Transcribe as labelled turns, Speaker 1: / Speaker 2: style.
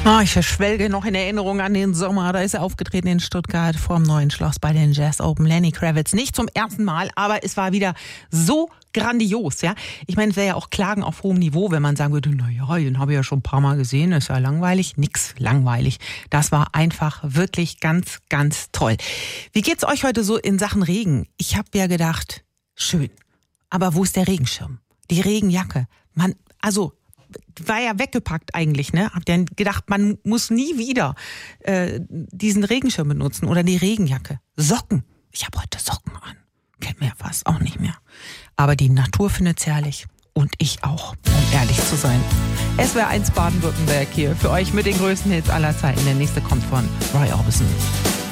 Speaker 1: Ich verschwelge noch in Erinnerung an den Sommer. Da ist er aufgetreten in Stuttgart vorm Neuen Schloss bei den Jazz Open. Lenny Kravitz, nicht zum ersten Mal, aber es war wieder so grandios, ja. Ich meine, es wäre ja auch Klagen auf hohem Niveau, wenn man sagen würde, naja, den habe ich ja schon ein paar Mal gesehen, ist ja langweilig. Nix langweilig. Das war einfach wirklich ganz, ganz toll. Wie geht's euch heute so in Sachen Regen? Ich habe ja gedacht, schön. Aber wo ist der Regenschirm? Die Regenjacke? War ja weggepackt eigentlich, ne? Habt ihr gedacht, man muss nie wieder diesen Regenschirm benutzen oder die Regenjacke. Socken. Ich habe heute Socken an. Kennt mir ja fast auch nicht mehr. Aber die Natur findet's herrlich. Und ich auch, um ehrlich zu sein. SWR 1 Baden-Württemberg hier für euch mit den größten Hits aller Zeiten. Der nächste kommt von Roy Orbison.